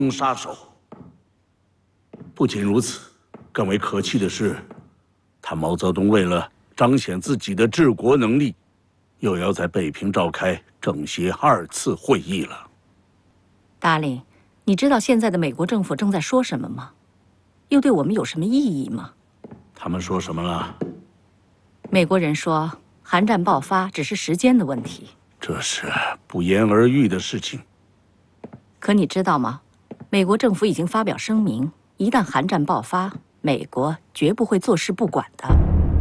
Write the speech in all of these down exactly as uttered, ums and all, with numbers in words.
杀手。不仅如此，更为可气的是，他毛泽东为了彰显自己的治国能力，又要在北平召开政协二次会议了。 达令，你知道现在的美国政府正在说什么吗？又对我们有什么意义吗？ 他们说什么了？ 美国人说，韩战爆发只是时间的问题。 这是不言而喻的事情。 可你知道吗？美国政府已经发表声明，一旦韩战爆发，美国绝不会坐视不管的。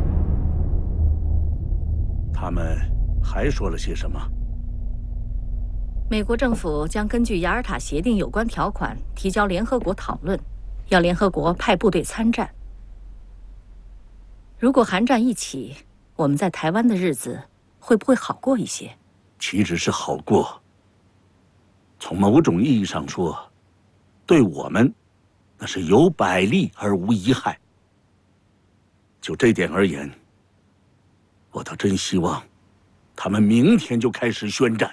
他们还说了些什么？ 美国政府将根据雅尔塔协定有关条款提交联合国讨论，要联合国派部队参战。如果韩战一起，我们在台湾的日子会不会好过一些？ 岂止是好过？从某种意义上说，对我们那是有百利而无一害。就这点而言，我倒真希望他们明天就开始宣战。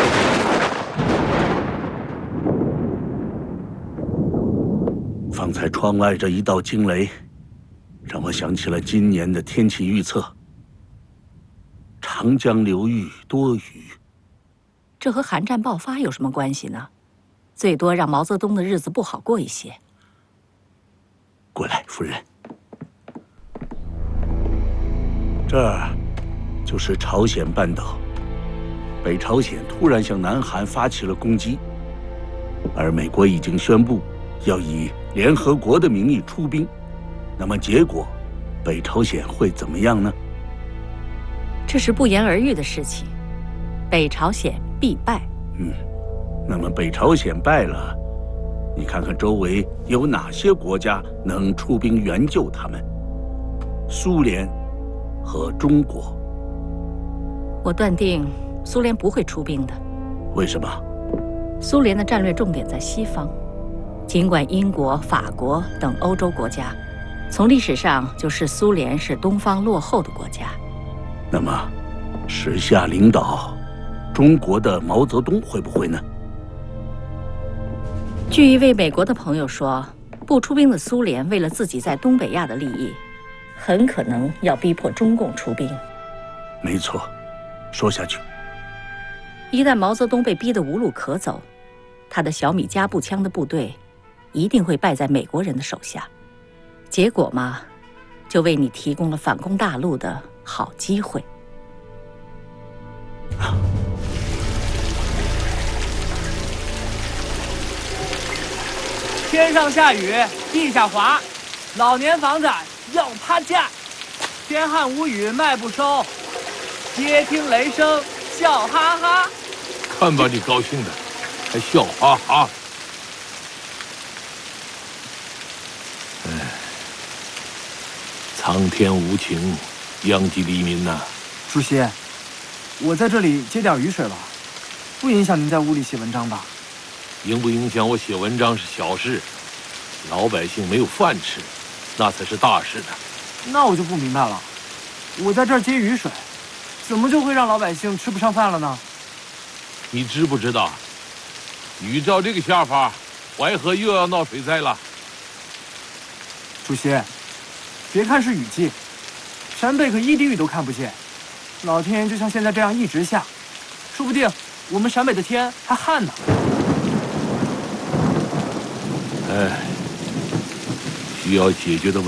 放在窗外这一道惊雷，让我想起了今年的天气预测：长江流域多雨。 这和韩战爆发有什么关系呢？最多让毛泽东的日子不好过一些。 过来，夫人。这儿就是朝鲜半岛。北朝鲜突然向南韩发起了攻击，而美国已经宣布要以联合国的名义出兵。那么结果，北朝鲜会怎么样呢？ 这是不言而喻的事情。北朝鲜必败。 嗯，那么北朝鲜败了，你看看周围有哪些国家能出兵援救他们？苏联和中国。 我断定苏联不会出兵的。 为什么？ 苏联的战略重点在西方，尽管英国、法国等欧洲国家从历史上就视苏联是东方落后的国家。 那么，时下领导中国的毛泽东会不会呢？ 据一位美国的朋友说，不出兵的苏联为了自己在东北亚的利益，很可能要逼迫中共出兵。 没错，说下去。 一旦毛泽东被逼得无路可走，他的小米加步枪的部队一定会败在美国人的手下。结果嘛，就为你提供了反攻大陆的好机会。 天上下雨，地下滑，老年房子要趴架，天旱无雨麦不收，街听雷声笑哈哈。 看把你高兴的，还笑哈哈。哎，苍天无情，殃及黎民呐！ 主席，我在这里接点雨水吧，不影响您在屋里写文章吧？ 影不影响我写文章是小事，老百姓没有饭吃，那才是大事呢。 那我就不明白了，我在这儿接雨水，怎么就会让老百姓吃不上饭了呢？ 你知不知道，雨照这个下法，淮河又要闹水灾了。 主席，别看是雨季，陕北可一滴雨都看不见，老天就像现在这样一直下，说不定我们陕北的天还旱呢。 哎，需要解决的问题。